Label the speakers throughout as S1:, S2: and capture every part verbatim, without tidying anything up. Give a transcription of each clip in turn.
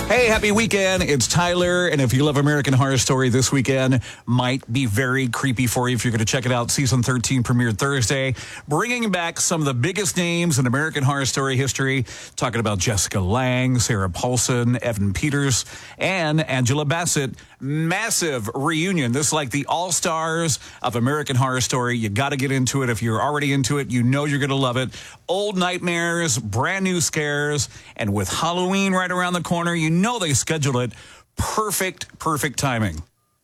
S1: Hey, happy weekend. It's Tyler. And if you love American Horror Story, this weekend might be very creepy for you if you're going to check it out. Season thirteen premiered Thursday, bringing back some of the biggest names in American Horror Story history. Talking about Jessica Lange, Sarah Paulson, Evan Peters, and Angela Bassett. Massive reunion. This is like the all-stars of American Horror Story. You got to get into it. If you're already into it, you know you're going to love it. Old nightmares, brand new scares, and with Halloween right around the corner, you know they schedule it. Perfect, perfect timing.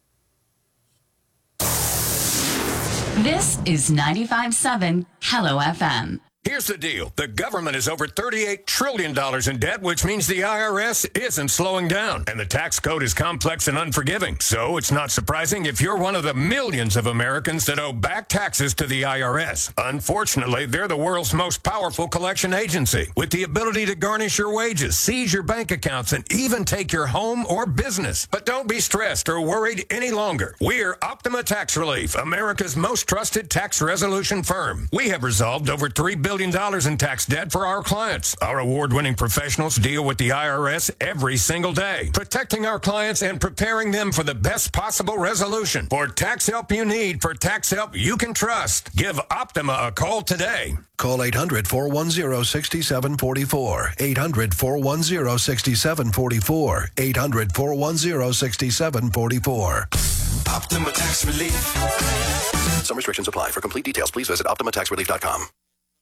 S2: This is ninety-five point seven Hello F M.
S3: Here's the deal. The government is over thirty-eight trillion dollars in debt, which means the I R S isn't slowing down. And the tax code is complex and unforgiving. So it's not surprising if you're one of the millions of Americans that owe back taxes to the I R S. Unfortunately, they're the world's most powerful collection agency, with the ability to garnish your wages, seize your bank accounts, and even take your home or business. But don't be stressed or worried any longer. We're Optima Tax Relief, America's most trusted tax resolution firm. We have resolved over three billion dollars in tax debt for our clients. Our award-winning professionals deal with the I R S every single day, protecting our clients and preparing them for the best possible resolution. For tax help you need, for tax help you can trust, give Optima a call today.
S4: Call eight hundred, four one zero, six seven four four. eight hundred, four one zero, six seven four four. eight hundred, four one zero, six seven four four.
S5: Optima Tax Relief.
S4: Some restrictions apply. For complete details, please visit optima tax relief dot com.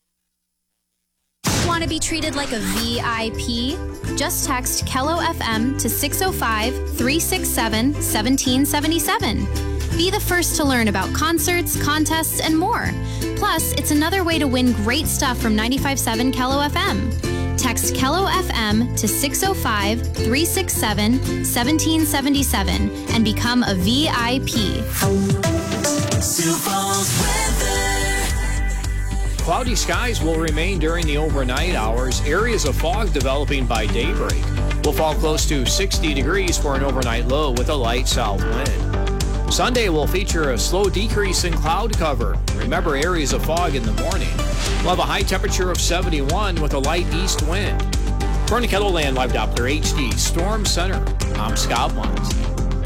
S6: Want to be treated like a V I P? Just text Kello F M to six oh five, three six seven, one seven seven seven. Be the first to learn about concerts, contests, and more. Plus, it's another way to win great stuff from ninety-five point seven Kello F M. Text Kello F M to six oh five, three six seven, one seven seven seven and become a V I P.
S7: Cloudy skies will remain during the overnight hours. Areas of fog developing by daybreak. Will fall close to sixty degrees for an overnight low with a light south wind. Sunday will feature a slow decrease in cloud cover. Remember, areas of fog in the morning. We'll have a high temperature of seventy-one with a light east wind. For the KELOLAND Live Doppler H D Storm Center, I'm Scott Lund.